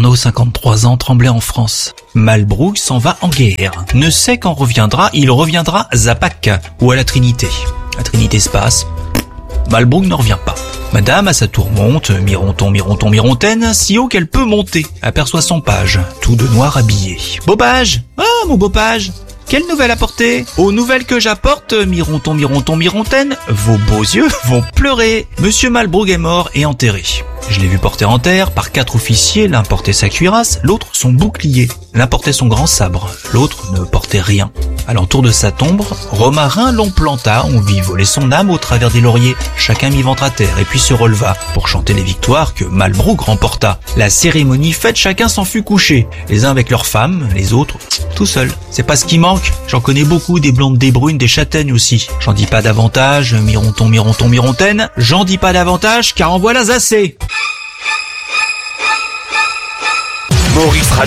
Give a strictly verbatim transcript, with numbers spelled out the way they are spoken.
Arnaud, cinquante-trois ans, tremblait en France. Malbrough s'en va en guerre. Ne sait quand reviendra, il reviendra à Pâques ou à la Trinité. La Trinité se passe. Malbrough ne revient pas. Madame, à sa tour, monte, mironton, mironton, mirontaine, si haut qu'elle peut monter. Aperçoit son page, tout de noir habillé. Beau page! Ah, mon beau page! Quelle nouvelle apporter? Aux nouvelles que j'apporte, mironton, mironton, mirontaine, vos beaux yeux vont pleurer. Monsieur Malbrough est mort et enterré. Je l'ai vu porter en terre par quatre officiers, l'un portait sa cuirasse, l'autre son bouclier. L'un portait son grand sabre, l'autre ne portait rien. À l'entour de sa tombe, Romarin l'on planta, on vit voler son âme au travers des lauriers. Chacun mit ventre à terre et puis se releva pour chanter les victoires que Malbrough remporta. La cérémonie faite, chacun s'en fut couché. Les uns avec leurs femmes, les autres tout seuls. C'est pas ce qui manque, j'en connais beaucoup, des blondes, des brunes, des châtaignes aussi. J'en dis pas davantage, mironton, mironton, mirontaine, j'en dis pas davantage car en voilà assez. Maurice